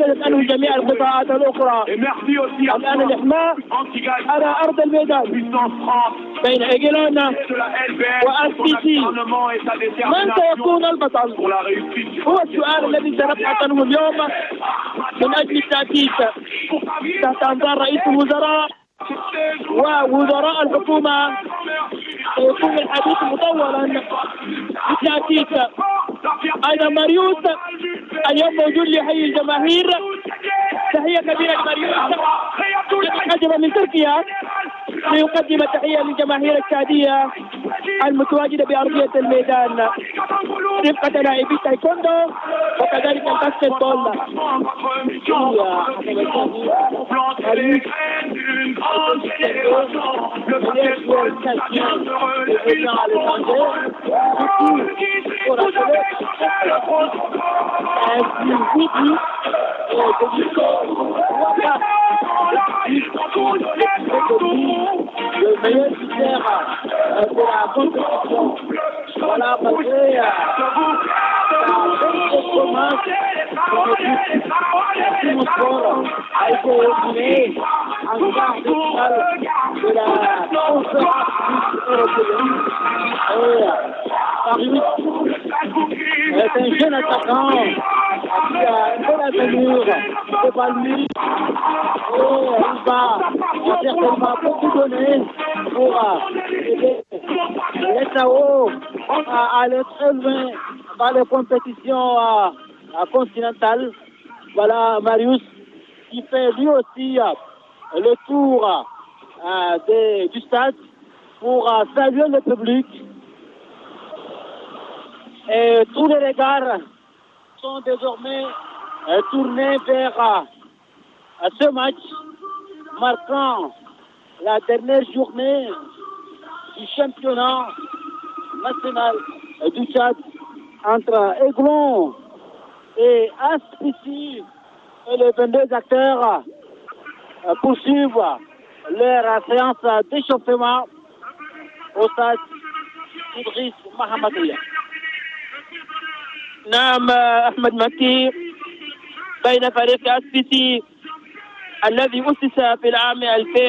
أكدت أنه جميع القطاعات الأخرى الآن الإحماء على أرض الميدان بين إيجلون وأسبيسي. من سيكون البطل؟ هو السؤال الذي سنبحث عنه اليوم من أجل التأكيد تحت أنظار رئيس الوزراء ووزراء الحكومة. سيكون الحديث مطولا بالتأكيد. أيضا ماريوس اليوم موجود ليحيي الجماهير. تحية كبيرة لماريوس قدم من تركيا ليقدم تحية للجماهير الشادية المتواجدة بأرضية الميدان رفقة لاعبي تايكوندو وكذلك الباسكت بول. Le meilleur leader de la compétition. Voilà, le sport a été éliminé en quart de finale de la conférence européenne. C'est un jeune attaquant qui a une bonne avenir, c'est pas lui, et il va certainement beaucoup donner pour aider les SAO à aller très loin dans les compétitions continentales. Voilà Marius qui fait lui aussi le tour du stade pour saluer le public. Et tous les regards sont désormais tournés vers ce match marquant la dernière journée du championnat national du Tchad entre Aiglon et Aspisi, et les 22 acteurs poursuivent leur séance d'échauffement au stade Idriss Mahamadiyya. نعم أحمد مكي بين فريق أسبيسي الذي أسس في العام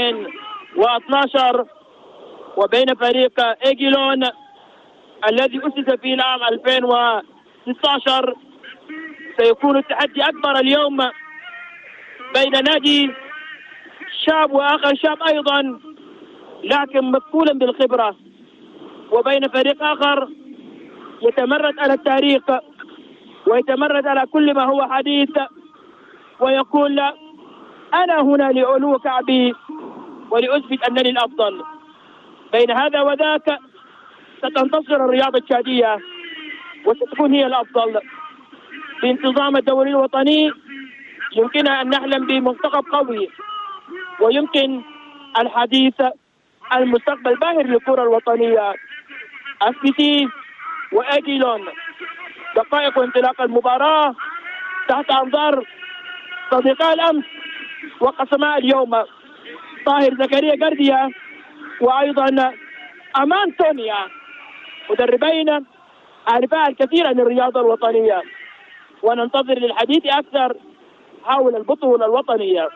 2012 وبين فريق إيجلون الذي أسس في العام 2016. سيكون التحدي أكبر اليوم بين نادي شاب وآخر شاب أيضا لكن مكفولا بالخبرة، وبين فريق آخر يتمرد على التاريخ ويتمرد على كل ما هو حديث ويقول أنا هنا لعلو كعبي ولأثبت أنني الأفضل. بين هذا وذاك ستنتصر الرياضة التشادية وستكون هي الأفضل. بانتظام الدوري الوطني يمكننا أن نحلم بمنتخب قوي ويمكن الحديث عن المستقبل باهر للكرة الوطنية. أسبيسي وإيجلون دقائق انطلاق المباراة تحت أنظار صديقاء الأمس وقسماء اليوم طاهر زكريا قردية وأيضا أمان تونيا، مدربين عارفا الكثير عن الرياضة الوطنية، وننتظر للحديث أكثر حول البطولة الوطنية.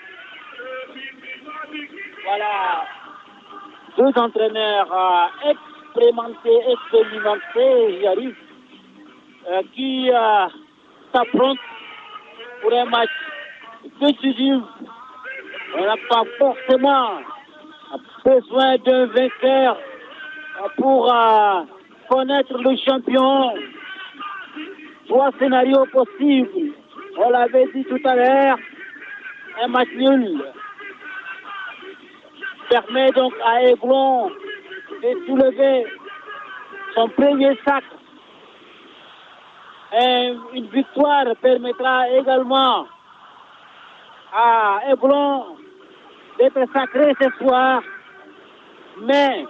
Voilà, deux entraîneurs expérimentés, j'arrive, qui s'affrontent pour un match décisif. On n'a pas forcément besoin d'un vainqueur pour connaître le champion. Trois scénarios possibles. On l'avait dit tout à l'heure, un match nul permet donc à Aiglon de soulever son premier sacre. Et une victoire permettra également à Aiglon d'être sacré ce soir. Mais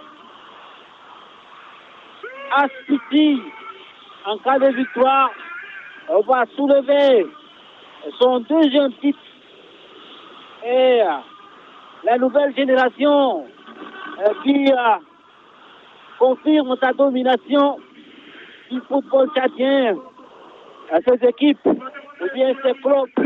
Aspiti, en cas de victoire, va soulever son deuxième titre. Et la nouvelle génération qui confirme sa domination du football tchadien, ces équipes ou bien ces clubs